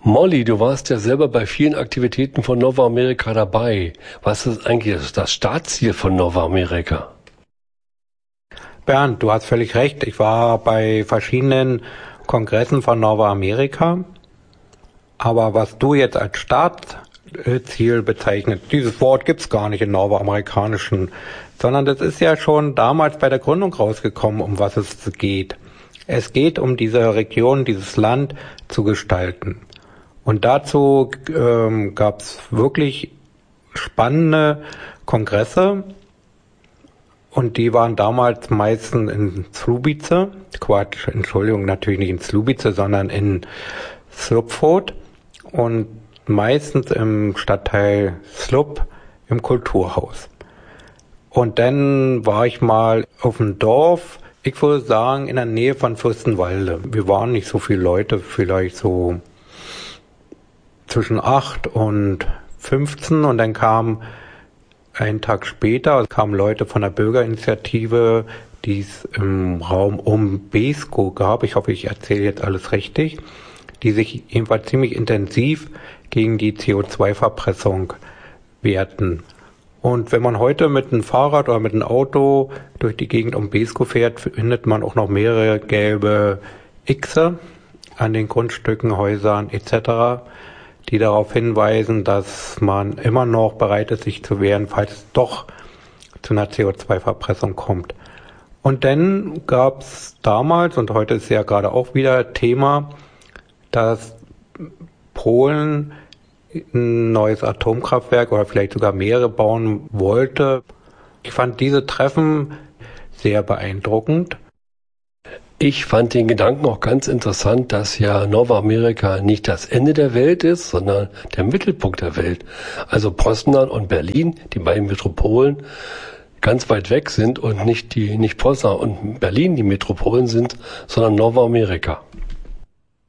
Molly, du warst ja selber bei vielen Aktivitäten von Nova America dabei. Was ist eigentlich das Startziel von Nova America? Bernd, du hast völlig recht. Ich war bei verschiedenen Kongressen von Nova America. Aber was du jetzt als Startziel bezeichnest, dieses Wort gibt's gar nicht im Nordamerikanischen, sondern das ist ja schon damals bei der Gründung rausgekommen, um was es geht. Es geht um diese Region, dieses Land zu gestalten. Und dazu gab's wirklich spannende Kongresse. Und die waren damals meistens in Słubice, natürlich nicht in Słubice, sondern in Slupford und meistens im Stadtteil Slup im Kulturhaus. Und dann war ich mal auf dem Dorf, ich würde sagen in der Nähe von Fürstenwalde. Wir waren nicht so viele Leute, vielleicht so zwischen 8 und 15 und dann kam einen Tag später kamen Leute von der Bürgerinitiative, die es im Raum um Beeskow gab. Ich hoffe, ich erzähle jetzt alles richtig, die sich jedenfalls ziemlich intensiv gegen die CO2-Verpressung wehrten. Und wenn man heute mit einem Fahrrad oder mit einem Auto durch die Gegend um Beeskow fährt, findet man auch noch mehrere gelbe Xe an den Grundstücken, Häusern etc., die darauf hinweisen, dass man immer noch bereit ist, sich zu wehren, falls es doch zu einer CO2-Verpressung kommt. Und dann gab es damals, und heute ist ja gerade auch wieder Thema, dass Polen ein neues Atomkraftwerk oder vielleicht sogar mehrere bauen wollte. Ich fand diese Treffen sehr beeindruckend. Ich fand den Gedanken auch ganz interessant, dass ja Nova America nicht das Ende der Welt ist, sondern der Mittelpunkt der Welt. Also Poznań und Berlin, die beiden Metropolen, ganz weit weg sind und nicht Poznań und Berlin die Metropolen sind, sondern Nova America.